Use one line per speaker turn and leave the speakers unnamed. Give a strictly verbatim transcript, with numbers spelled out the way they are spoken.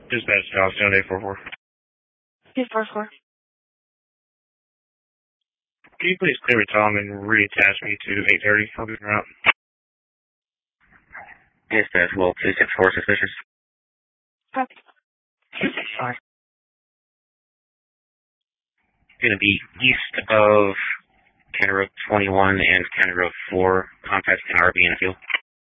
Dispatch Dallas John eight four four.
eight four four.
Can you please clear me Tom and reattach me to eight thirty? I'll be around.
Dispatch, well, two six four suspicious.
Copy.
Sorry. Gonna be east of County Road twenty-one and County Road four. Contact an R V in the field.